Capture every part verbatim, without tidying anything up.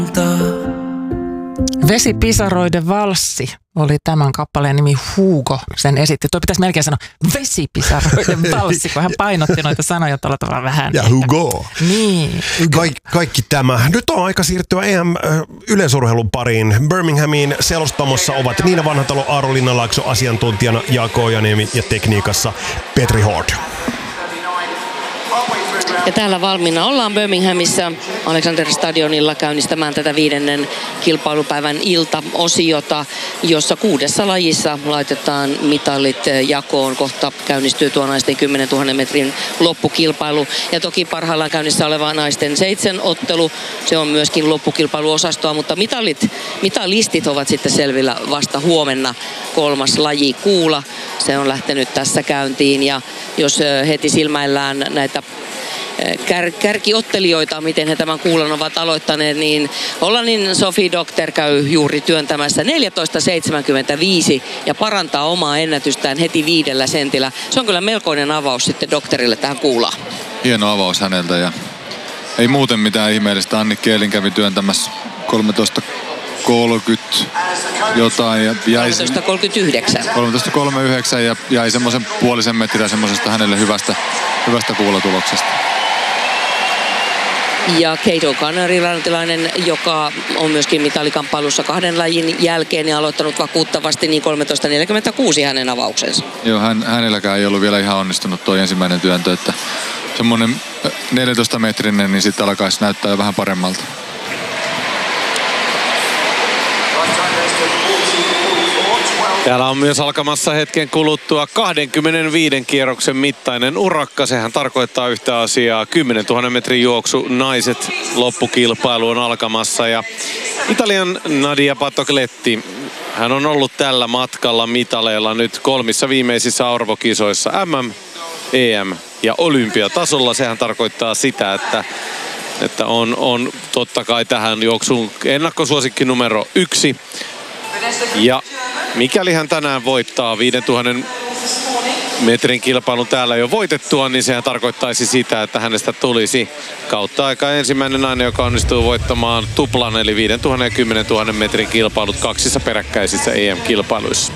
Vesipisaroiden valssi oli tämän kappaleen nimi. Hugo sen esitti. Tuo pitäisi melkein sanoa vesipisaroiden valssi, kun hän painotti noita sanoja tuolla tavalla vähän. Ja Hugo. Niin. Kaik, kaikki tämä. Nyt on aika siirtyä E M-yleisurheilun pariin. Birminghamin selostamossa ovat Niina Vanhatalo, Aaro Linnanlaakso asiantuntijana, Jaakko Ojaniemi ja tekniikassa Petri Hord. Ja täällä valmiina ollaan Birminghamissa Alexander Stadionilla käynnistämään tätä viidennen kilpailupäivän iltaosiota, jossa kuudessa lajissa laitetaan mitalit jakoon. Kohta käynnistyy tuo naisten kymmenentuhannen metrin loppukilpailu. Ja toki parhaillaan käynnissä oleva naisten seitsemän ottelu, se on myöskin loppukilpailuosastoa, mutta mitalit, mitalistit ovat sitten selvillä vasta huomenna. Kolmas laji kuula, se on lähtenyt tässä käyntiin, ja jos heti silmäillään näitä Kär, kärkiottelijoita, miten he tämän kuulan ovat aloittaneet, niin Hollannin Sophie Docter käy juuri työntämässä neljätoista seitsemänkymmentäviisi ja parantaa omaa ennätystään heti viidellä sentillä. Se on kyllä melkoinen avaus sitten Docterille tähän kuulaan. Hieno avaus häneltä, ja ei muuten mitään ihmeellistä. Anni Keelin kävi työntämässä kolmetoista kolmekymmentä jotain ja jäi kolmetoista kolmekymmentäyhdeksän. kolmetoista kolmekymmentäyhdeksän ja jäi semmoisen puolisen metriä semmoisesta hänelle hyvästä, hyvästä kuulatuloksesta. Ja Kate O'Connor, irlantilainen, joka on myöskin mitalikamppailussa kahden lajin jälkeen ja aloittanut vakuuttavasti, niin kolmetoista neljäkymmentäkuusi hänen avauksensa. Joo, hän, hänelläkään ei ollut vielä ihan onnistunut tuo ensimmäinen työntö, että semmoinen neljätoista metrinen, niin sitten alkaisi näyttää jo vähän paremmalta. Täällä on myös alkamassa hetken kuluttua kaksikymmentäviisi kierroksen mittainen urakka. Sehän tarkoittaa yhtä asiaa. kymmenentuhannen metrin juoksu naiset loppukilpailu on alkamassa. Ja Italian Nadia Battocletti, hän on ollut tällä matkalla mitaleilla nyt kolmissa viimeisissä arvokisoissa M M, E M ja olympiatasolla. Sehän tarkoittaa sitä, että, että on, on totta kai tähän juoksuun ennakkosuosikki numero yksi. Ja mikäli hän tänään voittaa viidentuhannen metrin kilpailun täällä jo voitettua, niin sehän tarkoittaisi sitä, että hänestä tulisi kautta aika ensimmäinen nainen, joka onnistuu voittamaan tuplan, eli viidentuhannen ja kymmenentuhannen metrin kilpailut kaksissa peräkkäisissä E M-kilpailuissa.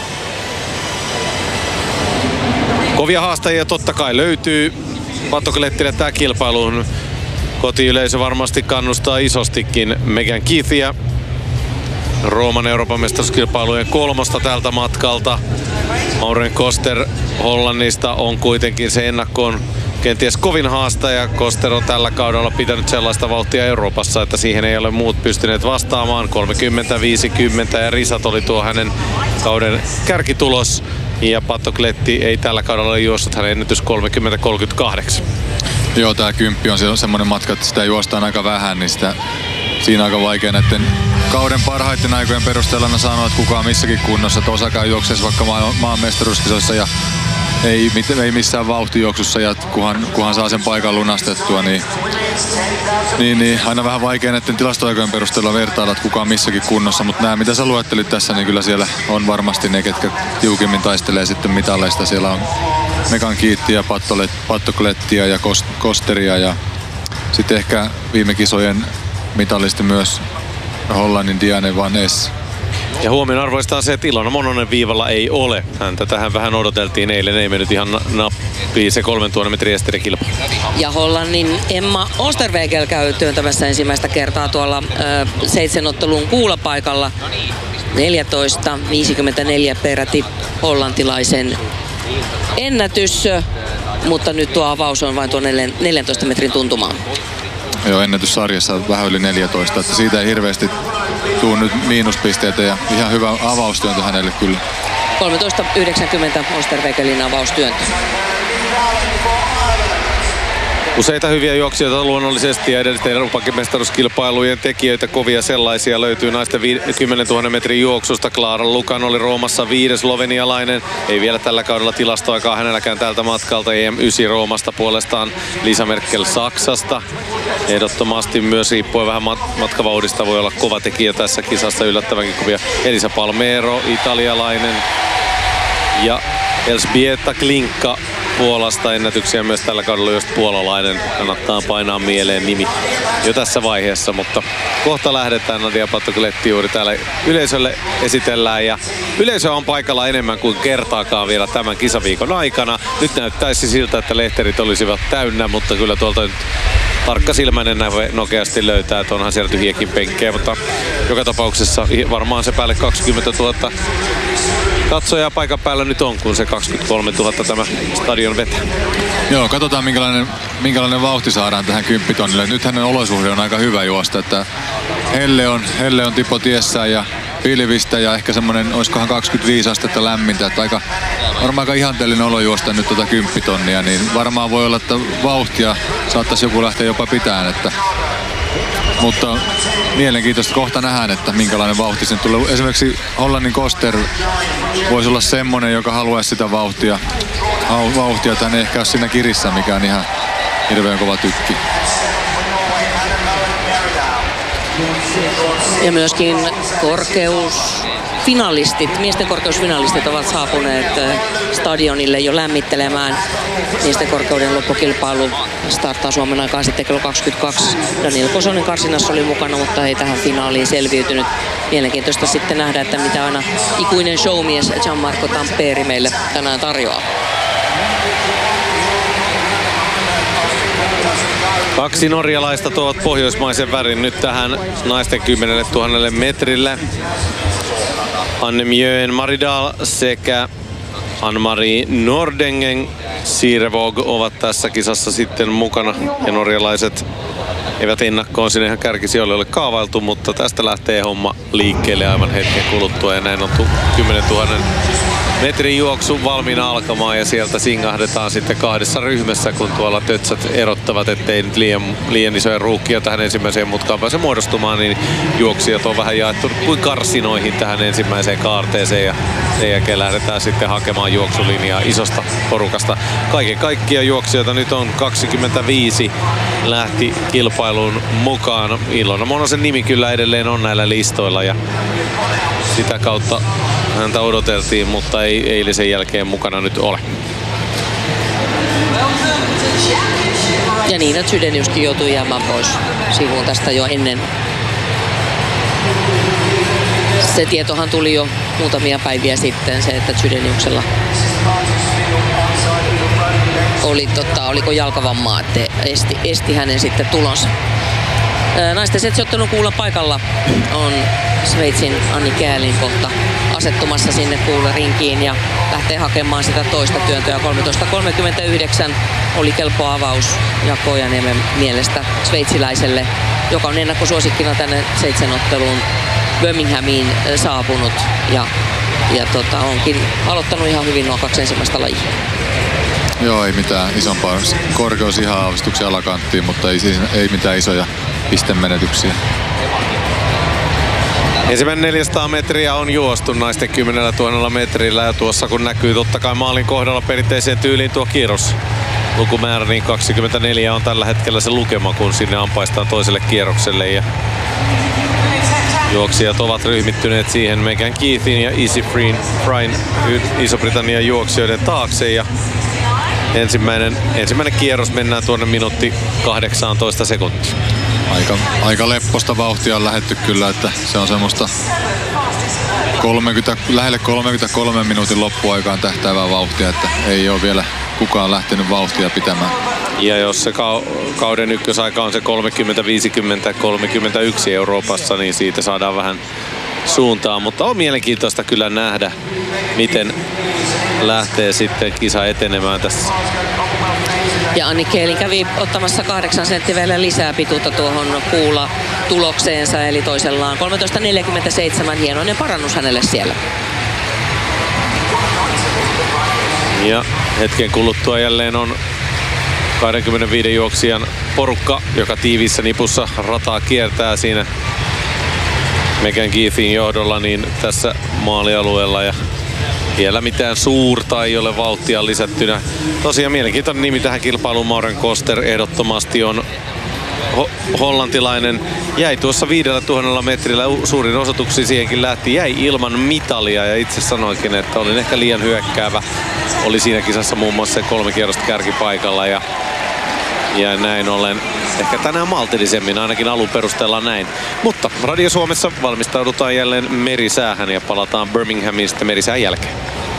Kovia haastajia totta kai löytyy Battoclettille tämä kilpailuun. Kotiyleisö varmasti kannustaa isostikin Megan Keithia, Rooman Euroopan mestaruuskilpailujen kolmosta tältä matkalta. Maureen Koster Hollannista on kuitenkin se ennakkoon kenties kovin haastaja. Koster on tällä kaudella pitänyt sellaista vauhtia Euroopassa, että siihen ei ole muut pystyneet vastaamaan. kolmekymmentä viisikymmentä ja risat oli tuo hänen kauden kärkitulos. Ja Battocletti ei tällä kaudella ole juossut, hänen ennätys kolmekymmentä kolmekymmentäkahdeksan. Joo, tää kymppi on semmoinen matka, että sitä juostaan aika vähän, niin sitä, siinä on aika vaikea näiden kauden parhaiten aikojen perusteella sanoa, että kuka on missäkin kunnossa. Että osa käy juokseessa vaikka maan, maan mestaruuskisoissa ja ei, ei missään vauhtijuoksussa, ja kunhan, kunhan saa sen paikan lunastettua, niin, niin, niin aina vähän vaikea näiden tilastoaikojen perusteella vertailla, että kuka on missäkin kunnossa. Mutta nämä, mitä sä luettelit tässä, niin kyllä siellä on varmasti ne, ketkä tiukimmin taistelee sitten mitaleista. Siellä on Megan Keithiä, Battoclettia ja Kosteria ja sitten ehkä viime kisojen mitalisti myös Hollannin Diane Van Es. Ja huomionarvoista on se, että Ilona Mononen viivalla ei ole. Häntä tähän vähän odoteltiin eilen, ei mennyt ihan nappiin se kolmentuhannen metrin esteiden kilpailu. Ja Hollannin Emma Oosterwegel käy työntämässä ensimmäistä kertaa tuolla äh, seitsemänottelun kuulapaikalla. neljätoista viisikymmentäneljä peräti hollantilaisen ennätys, mutta nyt tuo avaus on vain tuon neljäntoista metrin tuntumaan. Joo, ennätyssarjassa vähän yli neljätoista, että siitä ei hirveästi tuu nyt miinuspisteitä ja ihan hyvä avaustyöntö hänelle kyllä. kolmetoista yhdeksänkymmentä Oosterwegelin avaustyöntö. Useita hyviä juoksijoita luonnollisesti ja edellisten Euroopan mestaruuskilpailujen tekijöitä, kovia sellaisia löytyy naisten kymmenentuhannen metrin juoksusta. Clara Lukan oli Roomassa viides slovenialainen. Ei vielä tällä kaudella tilastoaikaa hänelläkään tältä matkalta. E M yhdeksän Roomasta puolestaan Lisa Merkel Saksasta. Ehdottomasti myös riippuen vähän mat- matkavauhdista voi olla kova tekijä tässä kisassa, yllättävänkin kovia. Elisa Palmero, italialainen. Ja Elżbieta Klinka Puolasta ennätyksiä myös tällä kaudella, jos puolalainen kannattaa painaa mieleen nimi jo tässä vaiheessa, mutta kohta lähdetään. Nadia Pattokuletti juuri täällä yleisölle esitellään ja yleisö on paikalla enemmän kuin kertaakaan vielä tämän kisaviikon aikana. Nyt näyttäisi siltä, että lehterit olisivat täynnä, mutta kyllä tuolta nyt tarkkasilmäinen näin nokeasti löytää, että onhan siellä tyhjiäkin penkkejä, mutta joka tapauksessa varmaan se päälle kaksikymmentätuhatta katsojaa paikan päällä nyt on, kun se kaksikymmentäkolmetuhatta tämä stadion vetää. Joo, katsotaan minkälainen, minkälainen vauhti saadaan tähän kymppitonnille. Nyt hänen olosuhde on aika hyvä juosta, että helle on, helle on tipo tiessään ja pilvistä ja ehkä semmoinen, olisikohan kaksikymmentäviisi astetta lämmintä, että aika, varmaan aika ihanteellinen olo juosta nyt tota kymppitonnia, niin varmaan voi olla, että vauhtia saattaisi joku lähteä jopa pitämään, että mutta mielenkiintoista kohta nähdään, että minkälainen vauhti sen tulee. Esimerkiksi Hollannin Koster voisi olla semmonen, joka haluaisi sitä vauhtia. Vauhtia tai ehkä ole siinä kirissä, mikä on ihan hirveän kova tykki. Ja myöskin korkeusfinalistit, miesten korkeusfinalistit ovat saapuneet stadionille jo lämmittelemään. Miesten korkeuden loppukilpailu starttaa Suomen aikaan sitten kello kaksikymmentäkaksi. Daniel Kosonen karsinassa oli mukana, mutta ei tähän finaaliin selviytynyt. Mielenkiintoista sitten nähdä, että mitä aina ikuinen showmies Gianmarco Tamperi meille tänään tarjoaa. Kaksi norjalaista tuovat pohjoismaisen värin nyt tähän naisten kymmenelle tuhannelle metrille. Anne Mjöen Maridal sekä Ann-Marie Nordengen Sirevåg ovat tässä kisassa sitten mukana. Ja norjalaiset eivät ennakkoon sinne ihan kärkisijoille ole kaavailtu, mutta tästä lähtee homma liikkeelle aivan hetken kuluttua. Ja näin on kymmenentuhannen metrin juoksu valmiina alkamaan ja sieltä singahdetaan sitten kahdessa ryhmässä, kun tuolla tötsät erottavat, ettei nyt liian, liian isoja ruuhkia tähän ensimmäiseen mutkaan pääse muodostumaan, niin juoksijat on vähän jaettu kuin karsinoihin tähän ensimmäiseen kaarteeseen ja sen jälkeen lähdetään sitten hakemaan juoksulinjaa isosta porukasta. Kaiken kaikkiaan juoksijoita nyt on kaksikymmentäviisi lähti kilpailuun mukaan. Ilona Monosen nimi kyllä edelleen on näillä listoilla ja sitä kautta häntä odoteltiin, mutta ei eilisen jälkeen mukana nyt ole. Ja Niina Chydeniuskin joutui jäämään pois sivuun tästä jo ennen. Se tietohan tuli jo muutamia päiviä sitten, se että Chydeniuksella oli, tota, oliko jalkavammaa, että esti, esti hänen sitten tulonsa. Naisten setsiottelun kuulla paikalla on Sveitsin Anni Käälin kohta asettumassa sinne kuularinkiin ja lähtee hakemaan sitä toista työntöä. kolmetoista kolmekymmentäyhdeksän oli kelpo avaus Jaakko Ojaniemen mielestä sveitsiläiselle, joka on ennakkosuosikkina tänne seitsemänotteluun Birminghamiin saapunut ja, ja tota, onkin aloittanut ihan hyvin nuo kaksi ensimmäistä lajia. Joo, ei mitään isompaa korkeus ihan aavistuksen alakanttiin, mutta ei, siis, ei mitään isoja pistemenetyksiä. Ensimmäinen neljäsataa metriä on juostu naisten kymmenellä tuhannella metrillä ja tuossa kun näkyy totta kai maalin kohdalla perinteiseen tyyliin tuo kierros lukumäärä, niin kaksikymmentäneljä on tällä hetkellä se lukema, kun sinne ampaistaan toiselle kierrokselle ja juoksijat ovat ryhmittyneet siihen Megan Keithin ja Easy Fryn Iso-Britannian juoksijoiden taakse ja ensimmäinen, ensimmäinen kierros mennään tuonne minuutti kahdeksantoista sekuntia. Aika, aika lepposta vauhtia on lähdetty kyllä, että se on semmoista kolmekymmentä, lähelle kolmekymmentäkolme minuutin loppuaikaan tähtäävää vauhtia, että ei ole vielä kukaan lähtenyt vauhtia pitämään. Ja jos se kauden ykkösaika on se kolmekymmentä viisikymmentä kolmekymmentäyksi Euroopassa, niin siitä saadaan vähän suuntaan, mutta on mielenkiintoista kyllä nähdä, miten lähtee sitten kisa etenemään tässä. Ja Anni Käälin kävi ottamassa kahdeksan senttiä lisää pituutta tuohon kuula tulokseensa, eli toisellaan kolmetoista neljäkymmentäseitsemän, hienoinen parannus hänelle siellä. Ja hetken kuluttua jälleen on kaksikymmentäviisi juoksijan porukka, joka tiiviissä nipussa rataa kiertää siinä Megan Keithin johdolla niin tässä maalialueella ja vielä mitään suurta ei ole vauhtia lisättynä. Tosiaan mielenkiintoinen nimi tähän kilpailuun. Mauren Koster ehdottomasti on ho- hollantilainen jäi tuossa viidellä tuhannella metrillä suurin osoituksiin siihenkin lähti, jäi ilman mitalia ja itse sanoinkin, että olin ehkä liian hyökkäävä. Oli siinä kisassa muun muassa se kolme kierrosta kärkipaikalla ja, ja näin ollen ehkä tänään maltillisemmin, ainakin alun perusteella näin. Mutta Radio Suomessa valmistaudutaan jälleen merisäähän ja palataan Birminghamiin sitten merisään jälkeen.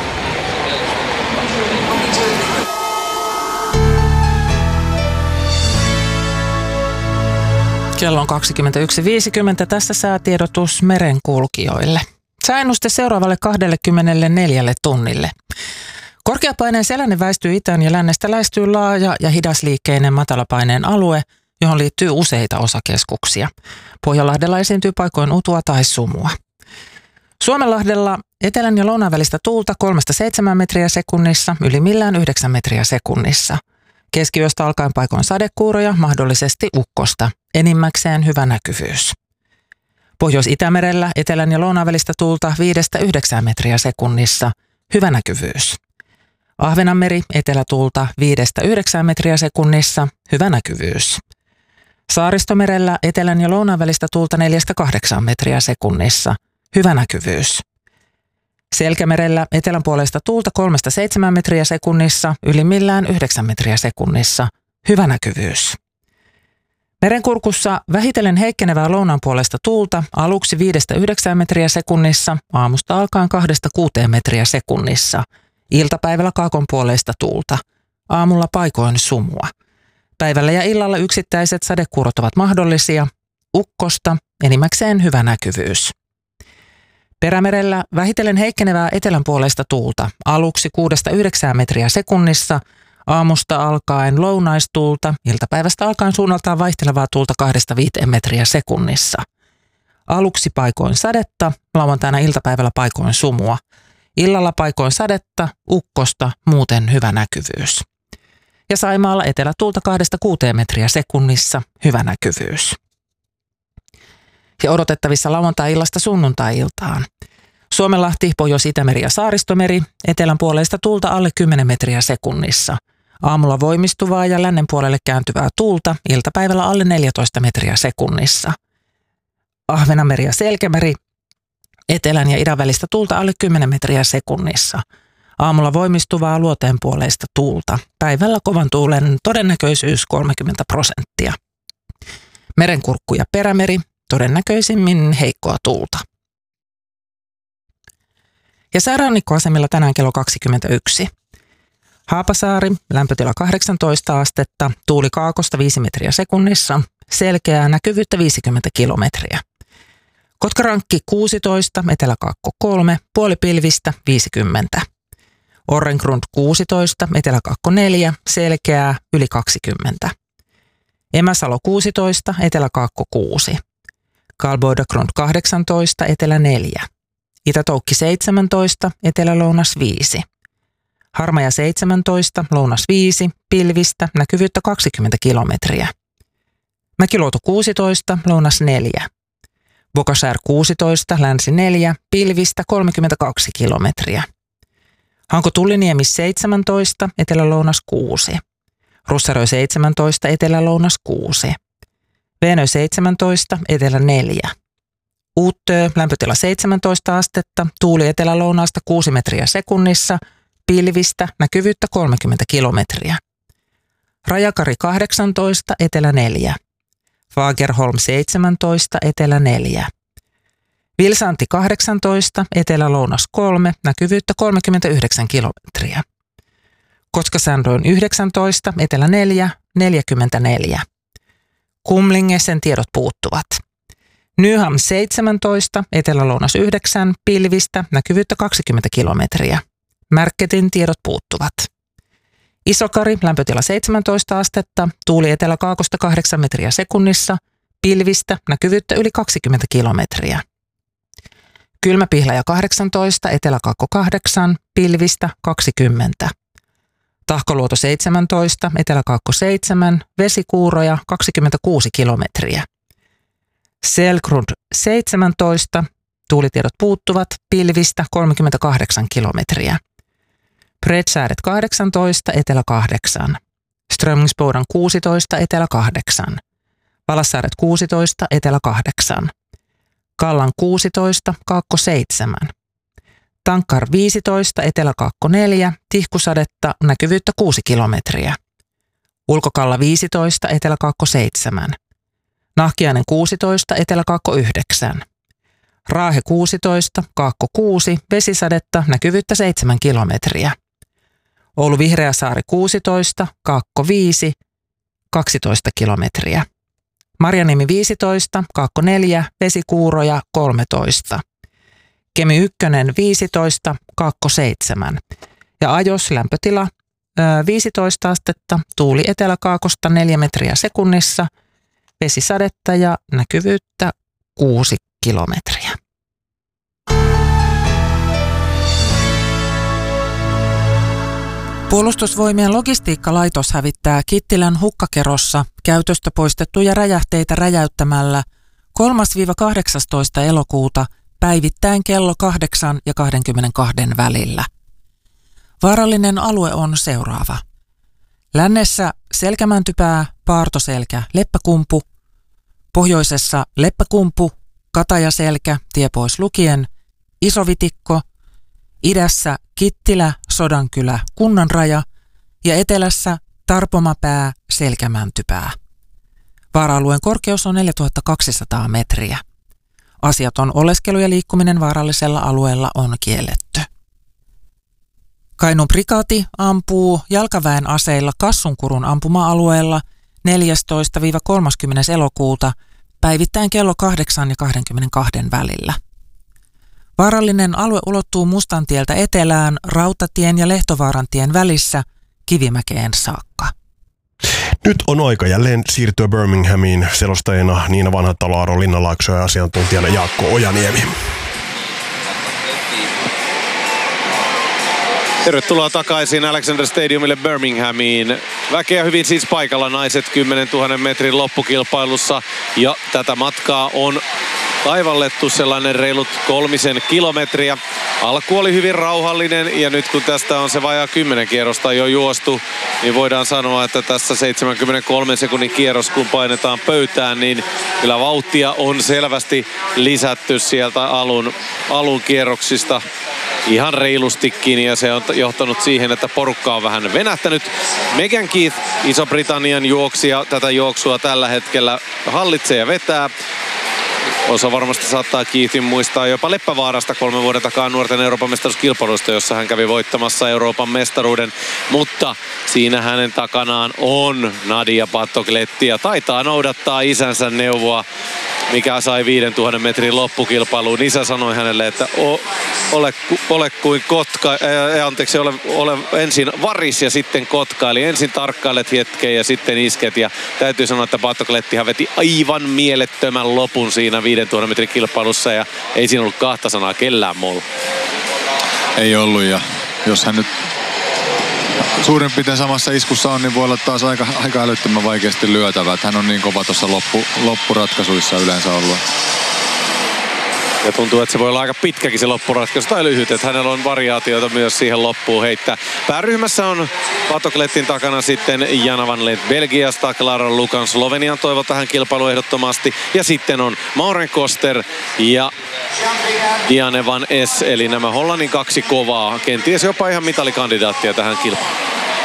Kello on kaksikymmentäyksi viisikymmentä. Tässä säätiedotus merenkulkijoille. Sääennuste seuraavalle kaksikymmentäneljä tunnille. Korkeapaineen selänne väistyy itään ja lännestä lähestyy laaja ja hidasliikkeinen matalapaineen alue, johon liittyy useita osakeskuksia. Pohjanlahdella esiintyy paikoin utua tai sumua. Suomenlahdella etelän ja lounaan välistä tuulta kolmesta seitsemään metriä sekunnissa, ylimmillään yhdeksän metriä sekunnissa. Keskiyöstä alkaen paikoin sadekuuroja, mahdollisesti ukkosta. Enimmäkseen hyvä näkyvyys. Pohjois-Itämerellä etelän ja lounaan välistä tuulta viidestä yhdeksään metriä sekunnissa. Hyvä näkyvyys. Ahvenanmeri etelätuulta viidestä yhdeksään metriä sekunnissa. Hyvä näkyvyys. Saaristomerellä etelän ja lounaan välistä tuulta neljästä kahdeksaan metriä sekunnissa. Hyvä näkyvyys. Selkämerellä etelän puolesta tuulta kolmesta seitsemään metriä sekunnissa, ylimmillään yhdeksän metriä sekunnissa. Hyvä näkyvyys. Merenkurkussa vähitellen heikkenevää lounaan puolesta tuulta aluksi viidestä yhdeksään metriä sekunnissa, aamusta alkaen kahdesta kuuteen metriä sekunnissa. Iltapäivällä kaakon puoleista tuulta. Aamulla paikoin sumua. Päivällä ja illalla yksittäiset sadekuurot ovat mahdollisia. Ukkosta, enimmäkseen hyvä näkyvyys. Perämerellä vähitellen heikkenevää etelän puoleista tuulta, aluksi kuudesta yhdeksään metriä sekunnissa, aamusta alkaen lounaistuulta, iltapäivästä alkaen suunnaltaan vaihtelevaa tuulta kahdesta viiteen metriä sekunnissa. Aluksi paikoin sadetta, lauantaina iltapäivällä paikoin sumua. Illalla paikoin sadetta, ukkosta, muuten hyvä näkyvyys. Ja Saimaalla etelätuulta kahdesta kuuteen metriä sekunnissa, hyvä näkyvyys. Ja odotettavissa lauantai-illasta sunnuntai-iltaan. Suomenlahti, Pohjois-Itämeri ja Saaristomeri, etelän puoleista tuulta alle kymmenen metriä sekunnissa. Aamulla voimistuvaa ja lännen puolelle kääntyvää tuulta, iltapäivällä alle neljätoista metriä sekunnissa. Ahvenanmeri ja Selkämeri, etelän ja idän välistä tuulta alle kymmenen metriä sekunnissa. Aamulla voimistuvaa luoteen puoleista tuulta. Päivällä kovan tuulen todennäköisyys kolmekymmentä prosenttia. Merenkurkku ja Perämeri, todennäköisimmin heikkoa tuulta. Ja säärannikkoasemilla tänään kello kaksikymmentäyksi. Haapasaari, lämpötila kahdeksantoista astetta, tuuli kaakosta viisi metriä sekunnissa, selkeää näkyvyyttä viisikymmentä kilometriä. Kotkarankki kuusitoista, eteläkaakko kolme, puolipilvistä viisikymmentä. Orrengrund kuusitoista, eteläkaakko neljä, selkeää yli kaksikymmentä. Emäsalo kuusitoista, eteläkaakko kuusi. Kalboidagrund kahdeksantoista, etelä neljä. Itätoukki seitsemäntoista, etelä-lounas viisi. Harmaja seitsemäntoista, lounas viisi, pilvistä, näkyvyyttä kaksikymmentä kilometriä. Mäkiluoto kuusitoista, lounas neljä. Bokasär kuusitoista, länsi neljä, pilvistä kolmekymmentäkaksi kilometriä. Hanko Tulliniemi seitsemäntoista, etelä-lounas kuusi. Russarö seitsemäntoista, etelä-lounas kuusi. Veenö seitsemäntoista, etelä neljä. Uuttöö, lämpötila seitsemäntoista astetta, tuuli etelä-lounaasta kuusi metriä sekunnissa, pilvistä, näkyvyyttä kolmekymmentä kilometriä. Rajakari kahdeksantoista, etelä neljä. Fagerholm seitsemäntoista, etelä neljä. Vilsanti kahdeksantoista, etelä-lounas kolme, näkyvyyttä kolmekymmentäyhdeksän kilometriä. Kotka-Sandroin yhdeksäntoista, etelä neljä, neljäkymmentäneljä. Kumlinge, sen tiedot puuttuvat. Nyham seitsemäntoista, etelä-lounas yhdeksän, pilvistä, näkyvyyttä kaksikymmentä kilometriä. Märketin tiedot puuttuvat. Isokari, lämpötila seitsemäntoista astetta, tuuli eteläkaakosta kahdeksan metriä sekunnissa, pilvistä, näkyvyyttä yli kaksikymmentä kilometriä. Kylmäpihlaja kahdeksantoista, eteläkaakko kahdeksan, pilvistä kaksikymmentä. Tahkoluoto seitsemäntoista, eteläkaakko seitsemän, vesikuuroja kaksikymmentäkuusi kilometriä. Selgrund seitsemäntoista, tuulitiedot puuttuvat, pilvistä kolmekymmentäkahdeksan kilometriä. Bredsääret kahdeksantoista, etelä kahdeksan. Strömmingsboden kuusitoista, etelä kahdeksan. Palassaaret kuusitoista, Etelä kahdeksan. Kallan kuusitoista, Kaakko seitsemän. Tankkar viisitoista, Etelä Kaakko neljä, tihkusadetta, näkyvyyttä kuusi kilometriä. Ulkokalla viisitoista, Etelä Kaakko seitsemän. Nahkiainen kuusitoista, Etelä Kaakko yhdeksän. Raahe kuusitoista, Kaakko kuusi, vesisadetta, näkyvyyttä seitsemän kilometriä. Oulu Vihreäsaari kuusitoista, Kaakko viisi, kaksitoista kilometriä. Marjaniemi viisitoista, Kaakko neljä, vesikuuroja kolmetoista. Kemi yksi viisitoista, Kaakko seitsemän. Ja Ajos lämpötila viisitoista astetta, tuuli eteläkaakosta neljä metriä sekunnissa, vesisadetta ja näkyvyyttä kuusi kilometriä. Puolustusvoimien logistiikkalaitos hävittää Kittilän hukkakerossa käytöstä poistettuja räjähteitä räjäyttämällä kolmas kahdeksastoista elokuuta päivittäin kello kahdeksan ja kaksikymmentäkaksi välillä. Vaarallinen alue on seuraava. Lännessä Selkämäntypää, Paartoselkä, Leppäkumpu, pohjoisessa Leppäkumpu, Katajaselkä, tie pois lukien, Isovitikko, idässä Kittilä, Sodankylä, Kunnanraja ja etelässä Tarpomapää, Selkämäntypää. Vaara-alueen korkeus on neljätuhattakaksisataa metriä. Asiaton oleskelu ja liikkuminen vaarallisella alueella on kielletty. Kainuun prikaati ampuu jalkaväen aseilla Kassunkurun ampuma-alueella neljästoista kolmaskymmenes elokuuta päivittäin kello kahdeksan ja kaksikymmentäkaksi välillä. Vaarallinen alue ulottuu Mustantieltä etelään Rautatien ja Lehtovaarantien välissä Kivimäkeen saakka. Nyt on aika jälleen siirtyä Birminghamiin, selostajana Niina Vanhatalo, Aaro Linnanlaakso ja asiantuntijana Jaakko Ojaniemi. Tervetuloa takaisin Alexander Stadiumille Birminghamiin. Väkeä hyvin siis paikalla, naiset kymmenentuhannen metrin loppukilpailussa. Ja tätä matkaa on taivallettu sellainen reilut kolmisen kilometriä. Alku oli hyvin rauhallinen ja nyt kun tästä on se vajaa kymmenen kierrosta jo juostu, niin voidaan sanoa, että tässä seitsemänkymmentäkolme sekunnin kierros kun painetaan pöytään, niin kyllä vauhtia on selvästi lisätty sieltä alun, alun kierroksista ihan reilustikin ja se on johtanut siihen, että porukka on vähän venähtänyt. Megan Keith, Iso-Britannian juoksija, tätä juoksua tällä hetkellä hallitsee ja vetää. Osa varmasti saattaa Keithin muistaa jopa Leppävaarasta kolmen vuoden takaa nuorten Euroopan mestaruuskilpailusta, jossa hän kävi voittamassa Euroopan mestaruuden. Mutta siinä hänen takanaan on Nadia Pattokletti ja taitaa noudattaa isänsä neuvoa, mikä sai viidentuhannen metrin loppukilpailuun. Isä sanoi hänelle, että o, ole, ole kuin kotka, ää, anteeksi, ole, ole ensin varis ja sitten kotka. Eli ensin tarkkailet hetken ja sitten isket. Ja täytyy sanoa, että Pattoklettihan veti aivan mielettömän lopun siinä viidentuhannen metrin kilpailussa ja ei siinä ollut kahta sanaa kellään muulla. Ei ollut ja jos hän nyt suurin piirtein samassa iskussa on, niin voi olla taas aika, aika älyttömän vaikeasti lyötävä. Että hän on niin kova tuossa loppu, loppuratkaisuissa yleensä ollut. Ja tuntuu, että se voi olla aika pitkäkin se loppuratkaisu tai lyhyt, että hänellä on variaatioita myös siihen loppuun heittää. Pääryhmässä on Patoklettin takana sitten Jana van Lent Belgiasta, Clara Lukan Slovenian toivo tähän kilpailuun ehdottomasti. Ja sitten on Mauren Koster ja Diane van Es, eli nämä Hollannin kaksi kovaa, kenties jopa ihan mitalikandidaattia tähän kilpailuun.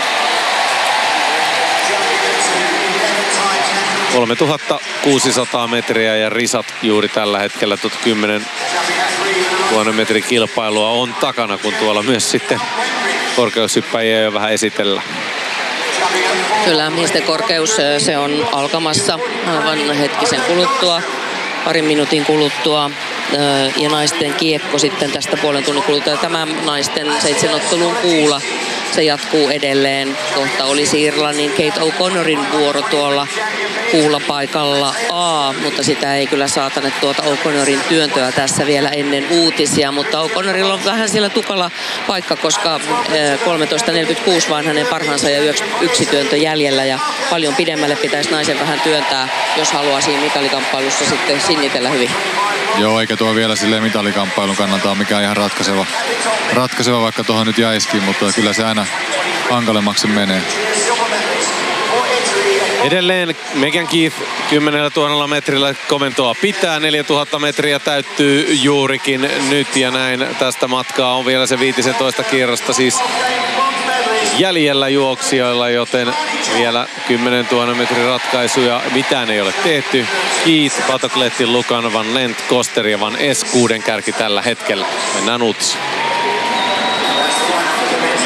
kolmetuhattakuusisataa metriä ja risat juuri tällä hetkellä tuot kymmenen tuhannen metrin kilpailua on takana, kun tuolla myös sitten korkeushyppäjiä jo vähän esitellään. Kyllä, miesten korkeus se on alkamassa aivan hetkisen kuluttua, parin minuutin kuluttua. Ja naisten kiekko sitten tästä puolen tunnin kuluttua. Tämä naisten seitsemänottelun kuula, se jatkuu edelleen. Kohta olisi Irlannin Kate O'Connorin vuoro tuolla kuulapaikalla A, mutta sitä ei kyllä saatane tuota O'Connorin työntöä tässä vielä ennen uutisia, mutta O'Connorilla on vähän siellä tukala paikka, koska kolmetoista neljäkymmentäkuusi vaan hänen parhaansa ja yksi työntö jäljellä ja paljon pidemmälle pitäisi naisen vähän työntää, jos haluaa siinä mitalikamppailussa sitten sinnitellä hyvin. Joo, eikä tuo vielä silleen mitalikamppailun kannalta ole mikään ihan ratkaiseva, ratkaiseva vaikka tuohon nyt jäisikin, mutta kyllä se aina hankalemmaksi menee. Edelleen Megan Keith kymmenellätuhannella metrillä komentoa pitää. neljätuhatta metriä täyttyy juurikin nyt ja näin tästä matkaa on vielä se viisitoista kierrosta siis jäljellä juoksijoilla, joten vielä kymmenentuhannen metrin ratkaisuja mitään ei ole tehty. Keith, Batokletti, Lukan, Van Lent, Koster ja Van Es kuuden kärki tällä hetkellä. Mennään uutisiin.